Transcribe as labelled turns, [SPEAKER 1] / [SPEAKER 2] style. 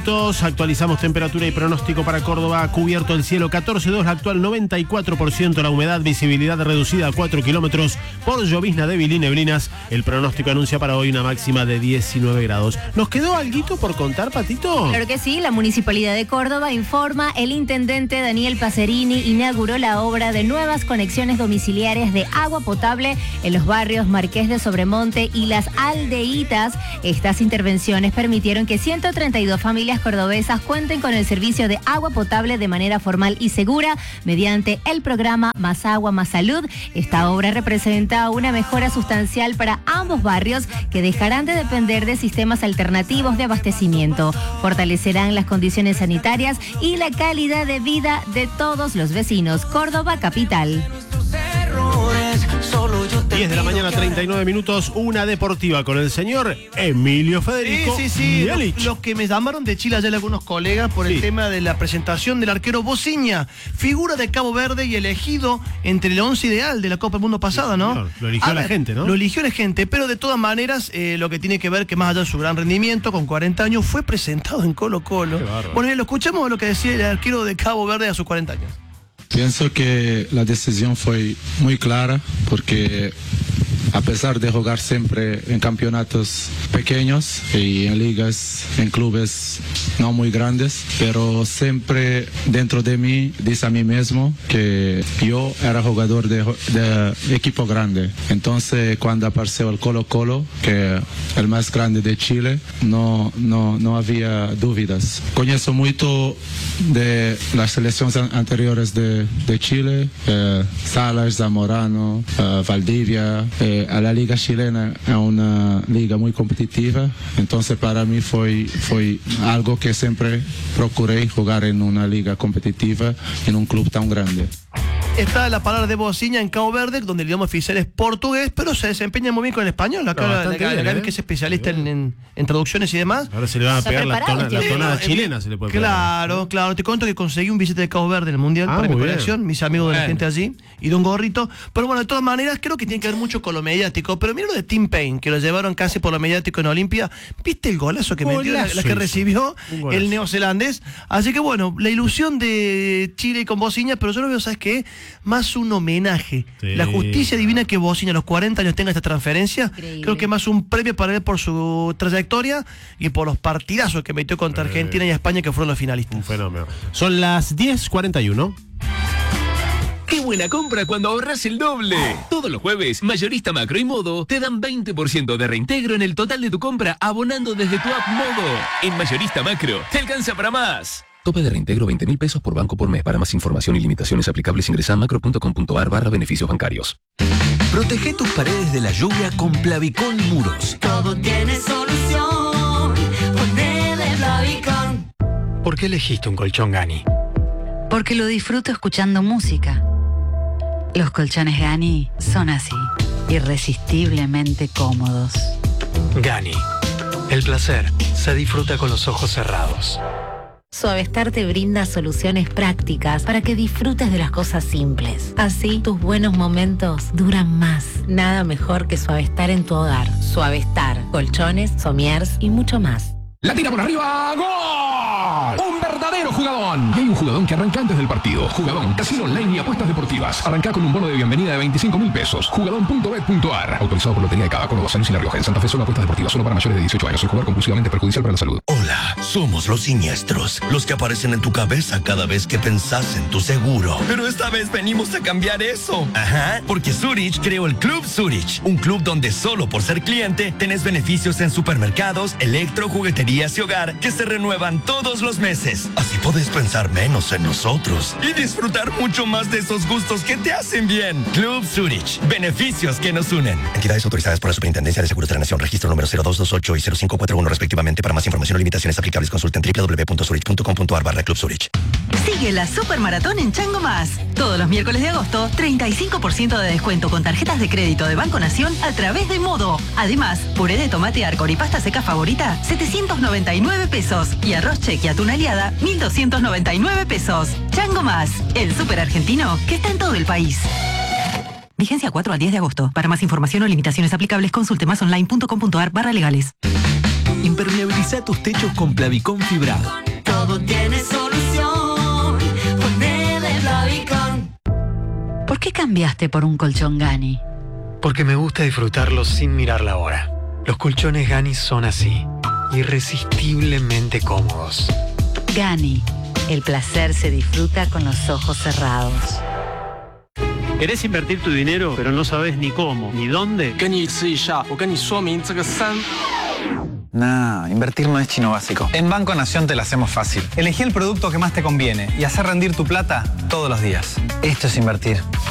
[SPEAKER 1] Actualizamos temperatura y pronóstico para Córdoba. Cubierto el cielo, 14,2 la actual, 94% la humedad, visibilidad reducida a 4 kilómetros por llovizna débil y neblinas. El pronóstico anuncia para hoy una máxima de 19 grados. ¿Nos quedó alguito por contar, Patito?
[SPEAKER 2] Claro que sí, la Municipalidad de Córdoba informa, el intendente Daniel Pacerini inauguró la obra de nuevas conexiones domiciliares de agua potable en los barrios Marqués de Sobremonte y Las Aldeitas. Estas intervenciones permitieron que 132 familias cordobesas cuenten con el servicio de agua potable de manera formal y segura mediante el programa Más Agua, Más Salud. Esta obra representa una mejora sustancial para ambos barrios que dejarán de depender de sistemas alternativos de abastecimiento. Fortalecerán las condiciones sanitarias y la calidad de vida de todos los vecinos. Córdoba Capital.
[SPEAKER 1] 10 de la mañana, 39 minutos, una deportiva con el señor Emilio Federico.
[SPEAKER 3] Sí. Los que me llamaron de Chile ayer algunos colegas por el tema de la presentación del arquero Bociña, figura de Cabo Verde y elegido entre el 11 ideal de la Copa del Mundo pasada, ¿no?
[SPEAKER 1] Claro, lo eligió la gente, ¿no?
[SPEAKER 3] Lo eligió la gente, pero de todas maneras, lo que tiene que ver que más allá de su gran rendimiento, con 40 años, fue presentado en Colo-Colo. Bueno, lo escuchamos lo que decía el arquero de Cabo Verde a sus 40 años.
[SPEAKER 4] Pienso que la decisión fue muy clara porque a pesar de jugar siempre en campeonatos pequeños y en ligas, en clubes no muy grandes, pero siempre dentro de mí dice a mí mismo que yo era jugador de equipo grande. Entonces cuando apareció el Colo-Colo, que es el más grande de Chile, no había dudas. Conozco mucho de las selecciones anteriores de Chile, Salas, Zamorano, Valdivia. A la liga chilena es una liga muy competitiva, entonces para mí fue algo que siempre procuré jugar en una liga competitiva en un club tan grande.
[SPEAKER 3] Está la palabra de Bociña en Cabo Verde, donde el idioma oficial es portugués, pero se desempeña muy bien con el español. Acá que es especialista en traducciones y demás.
[SPEAKER 1] Ahora se le va a pegar la tonada chilena, se le puede pegar.
[SPEAKER 3] Claro. Te cuento que conseguí un billete de Cabo Verde en el Mundial para mi colección, mis amigos de la gente allí, y de un gorrito. Pero bueno, de todas maneras, creo que tiene que ver mucho con lo mediático. Pero mira lo de Tim Payne, que lo llevaron casi por lo mediático en Olimpia. ¿Viste el golazo que metió, la que recibió el neozelandés? Así que bueno, la ilusión de Chile con Bociña, pero yo lo veo, ¿sabes qué? Más un homenaje. Sí. La justicia divina que Bociña a los 40 años tenga esta transferencia. Increíble. Creo que más un premio para él por su trayectoria y por los partidazos que metió contra Argentina y España, que fueron los finalistas.
[SPEAKER 1] Un fenómeno. Son las 10:41.
[SPEAKER 5] ¡Qué buena compra cuando ahorras el doble! Todos los jueves, Mayorista Macro y Modo te dan 20% de reintegro en el total de tu compra abonando desde tu app Modo. En Mayorista Macro, te alcanza para más. Tope de reintegro 20.000 pesos por banco por mes. Para más información y limitaciones aplicables ingresa a macro.com.ar/beneficios bancarios.
[SPEAKER 6] Protege tus paredes de la lluvia con Plavicón Muros.
[SPEAKER 7] Todo tiene solución. Ponele Plavicón.
[SPEAKER 8] ¿Por qué elegiste un colchón Gani?
[SPEAKER 9] Porque lo disfruto escuchando música. Los colchones Gani son así, irresistiblemente cómodos.
[SPEAKER 8] Gani. El placer se disfruta con los ojos cerrados.
[SPEAKER 2] Suavestar te brinda soluciones prácticas para que disfrutes de las cosas simples. Así, tus buenos momentos duran más. Nada mejor que Suavestar en tu hogar. Suavestar, colchones, somiers y mucho más.
[SPEAKER 10] La tira por arriba, ¡gol! ¡Un verdadero jugadón! Y hay un jugadón que arranca antes del partido. Jugadón, casino online y apuestas deportivas. Arranca con un bono de bienvenida de 25.000 pesos. Jugadón.bet.ar. Autorizado por Lotería de Cava, Córdoba, San Luis y La Rioja. En Santa Fe solo apuestas deportivas, solo para mayores de 18 años. El jugador compulsivamente perjudicial para la salud.
[SPEAKER 6] Hola, somos los siniestros. Los que aparecen en tu cabeza cada vez que pensás en tu seguro. Pero esta vez venimos a cambiar eso. Ajá, porque Zurich creó el Club Zurich. Un club donde solo por ser cliente tenés beneficios en supermercados, electro, juguetería y hogar que se renuevan todos los meses. Así podés pensar menos en nosotros y disfrutar mucho más de esos gustos que te hacen bien. Club Zurich. Beneficios que nos unen. Entidades autorizadas por la Superintendencia de Seguros de la Nación. Registro número 0228 y 0541 respectivamente. Para más información o limitaciones aplicables consulten www.zurich.com.ar/Club Zurich.
[SPEAKER 11] Sigue la Supermaratón en Chango Más. Todos los miércoles de agosto, 35% de descuento con tarjetas de crédito de Banco Nación a través de Modo. Además, puré de tomate Arcor y pasta seca favorita, 799 pesos. Y arroz cheque y atún aliada, 1.299 pesos. Chango Más, el súper argentino que está en todo el país. Vigencia 4 al 10 de agosto. Para más información o limitaciones aplicables, consulte masonline.com.ar/legales.
[SPEAKER 6] Impermeabilidad
[SPEAKER 12] Estabiliza tus techos con Plavicón fibrado.
[SPEAKER 7] Todo tiene solución. Ponele Plavicón.
[SPEAKER 9] ¿Por qué cambiaste por un colchón Gani?
[SPEAKER 8] Porque me gusta disfrutarlo sin mirar la hora. Los colchones Gani son así, irresistiblemente cómodos.
[SPEAKER 9] Gani, el placer se disfruta con los ojos cerrados.
[SPEAKER 1] ¿Querés invertir tu dinero, pero no sabes ni cómo, ni dónde?
[SPEAKER 13] Nah, invertir no es chino básico. En Banco Nación te la hacemos fácil. Elegí el producto que más te conviene y hacer rendir tu plata todos los días. Esto es invertir.